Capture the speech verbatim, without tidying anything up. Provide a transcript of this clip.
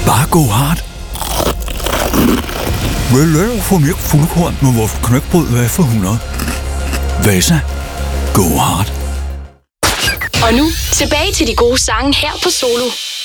Bare go hard. Vel er for mælk fuldkorn med vores knækbrød hvad for hundrede. Vasa. Go hard. Og nu tilbage til de gode sange her på Solo.